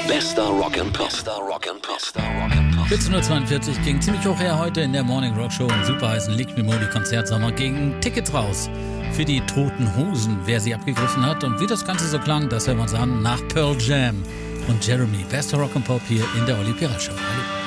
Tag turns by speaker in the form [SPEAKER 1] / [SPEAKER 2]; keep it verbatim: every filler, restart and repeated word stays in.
[SPEAKER 1] Bester Rock and Pop. Bester Rock and Pop. Bester Rock and Pop.
[SPEAKER 2] vierzehn Uhr zweiundvierzig ging ziemlich hoch her heute in der Morning Rock Show im superheißen Licht Me Modi Konzertsommer gegen Tickets raus für die Toten Hosen. Wer sie abgegriffen hat und wie das Ganze so klang, das hören wir uns an nach Pearl Jam und Jeremy. Bester Rock and Pop hier in der Olli Pirat Show. Hallo.